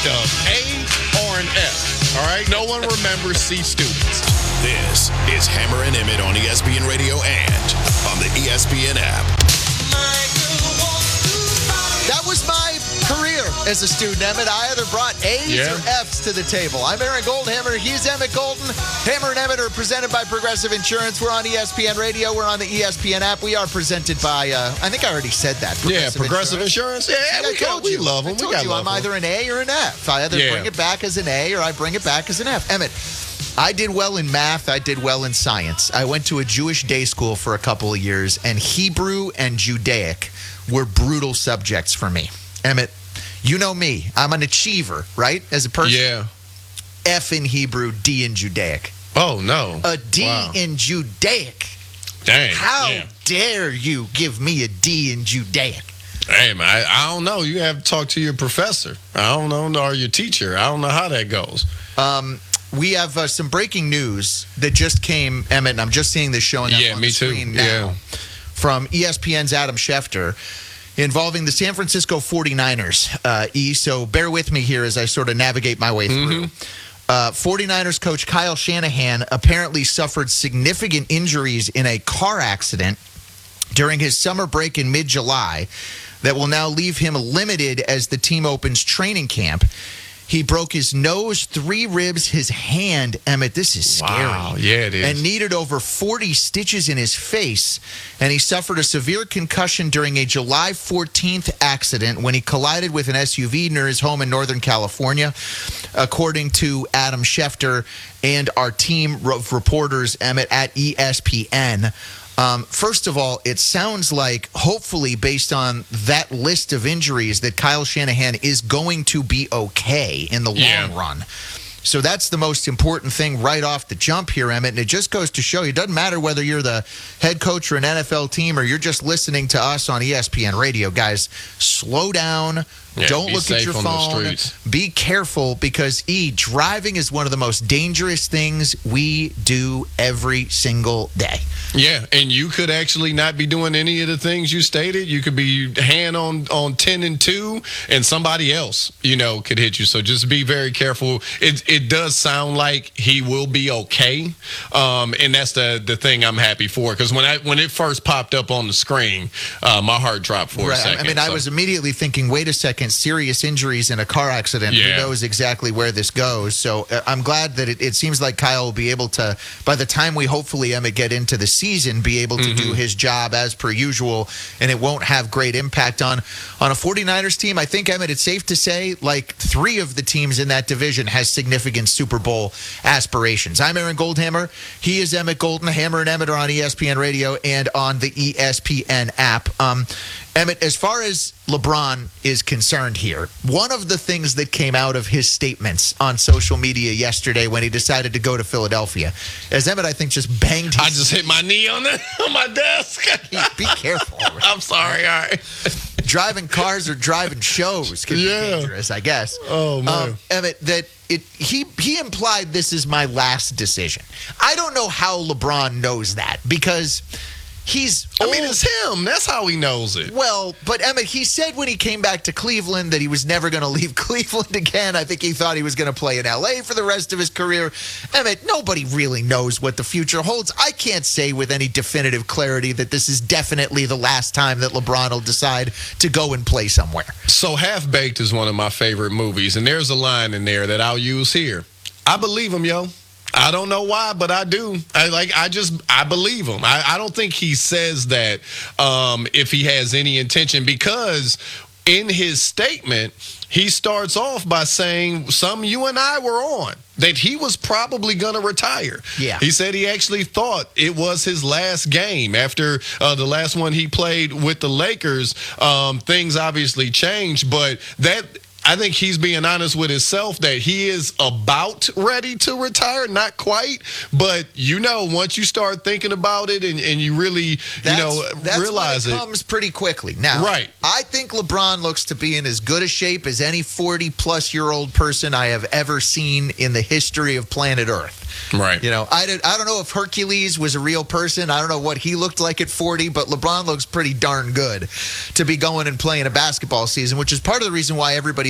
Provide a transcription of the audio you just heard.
A or an F. All right? No one remembers C students. This is Hammer and Emmett on ESPN Radio and on the ESPN app. That was my career as a student, Emmett. I either brought A's or F's to the table. I'm Aaron Goldhammer. He's Emmett Golden. Hammer and Emmett are presented by Progressive Insurance. We're on ESPN Radio. We're on the ESPN app. We are presented by, I think I already said that. Progressive Insurance. Yeah, we love them. I'm either an A or an F. I either bring it back as an A or I bring it back as an F. Emmett, I did well in math. I did well in science. I went to a Jewish day school for a couple of years, and Hebrew and Judaic were brutal subjects for me. Emmett, you know me. I'm an achiever, right, as a person? Yeah. F in Hebrew, D in Judaic. Oh, no. A D in Judaic. Dang. How dare you give me a D in Judaic? Hey, man, I don't know. You have to talk to your professor. I don't know, or your teacher. I don't know how that goes. We have some breaking news that just came, Emmett, and I'm just seeing this showing up on the screen now. From ESPN's Adam Schefter, involving the San Francisco 49ers. So bear with me here as I sort of navigate my way through. 49ers coach Kyle Shanahan apparently suffered significant injuries in a car accident during his summer break in mid-July that will now leave him limited as the team opens training camp. He broke his nose, 3 ribs, his hand. Emmett, this is scary. Wow, yeah, it is. And needed over 40 stitches in his face. And he suffered a severe concussion during a July 14th accident when he collided with an SUV near his home in Northern California, according to Adam Schefter and our team of reporters, Emmett, at ESPN. First of all, it sounds like, hopefully, based on that list of injuries, that Kyle Shanahan is going to be okay in the long run. So that's the most important thing right off the jump here, Emmett. And it just goes to show you, it doesn't matter whether you're the head coach or an NFL team or you're just listening to us on ESPN Radio. Guys, slow down. Don't look at your phone. Be careful because, driving is one of the most dangerous things we do every single day. Yeah, and you could actually not be doing any of the things you stated. You could be hand on 10 and 2, and somebody else, could hit you. So just be very careful. It does sound like he will be okay, and that's the thing I'm happy for. Because when it first popped up on the screen, my heart dropped for a second. I mean, I was immediately thinking, wait a second, serious injuries in a car accident. Who knows exactly where this goes? So I'm glad that it seems like Kyle will be able to, by the time we hopefully, Emmett, get into the season, be able to do his job as per usual, and it won't have great impact on a 49ers team. I think, Emmett, it's safe to say like 3 of the teams in that division has significant Super Bowl aspirations. I'm Aaron Goldhammer. He is Emmett Golden. Hammer and Emmett are on ESPN Radio and on the ESPN app. Emmett, as far as LeBron is concerned here, one of the things that came out of his statements on social media yesterday when he decided to go to Philadelphia, as Emmett, I think, just banged his... I just hit my knee on my desk. Be careful. I'm sorry, all right. Driving cars or driving shows can be dangerous, I guess. Oh, man. Emmett, that he implied this is my last decision. I don't know how LeBron knows that because... I mean, it's him. That's how he knows it. Well, but Emmett, he said when he came back to Cleveland that he was never going to leave Cleveland again. I think he thought he was going to play in L.A. for the rest of his career. Emmett, nobody really knows what the future holds. I can't say with any definitive clarity that this is definitely the last time that LeBron will decide to go and play somewhere. So Half-Baked is one of my favorite movies, and there's a line in there that I'll use here. I believe him, yo. I don't know why, but I do. I believe him. I don't think he says that if he has any intention, because in his statement, he starts off by saying some you and I were on, that he was probably going to retire. Yeah. He said he actually thought it was his last game. After the last one he played with the Lakers, things obviously changed, but I think he's being honest with himself that he is about ready to retire. Not quite, but once you start thinking about it and you really, realize it comes pretty quickly. Now, right. I think LeBron looks to be in as good a shape as any 40-plus-year-old person I have ever seen in the history of planet Earth. Right. I don't know if Hercules was a real person. I don't know what he looked like at 40, but LeBron looks pretty darn good to be going and playing a basketball season, which is part of the reason why everybody